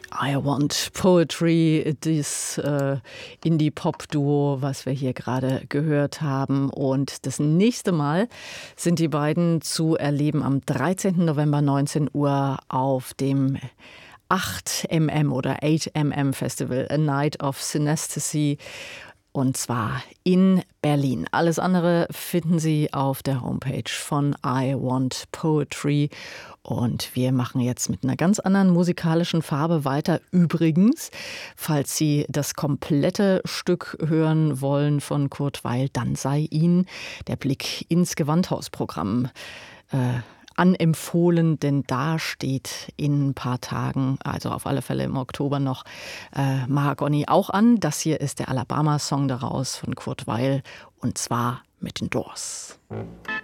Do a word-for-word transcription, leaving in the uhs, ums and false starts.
I Want Poetry, das äh, Indie-Pop-Duo, was wir hier gerade gehört haben. Und das nächste Mal sind die beiden zu erleben am dreizehnten November neunzehn Uhr auf dem acht M M oder acht M M Festival, A Night of Synesthesie. Und zwar in Berlin. Alles andere finden Sie auf der Homepage von I Want Poetry. Und wir machen jetzt mit einer ganz anderen musikalischen Farbe weiter. Übrigens, falls Sie das komplette Stück hören wollen von Kurt Weill, dann sei Ihnen der Blick ins Gewandhausprogramm äh, anempfohlen, denn da steht in ein paar Tagen, also auf alle Fälle im Oktober noch, äh, Mahagoni auch an. Das hier ist der Alabama-Song daraus von Kurt Weill und zwar mit den Doors.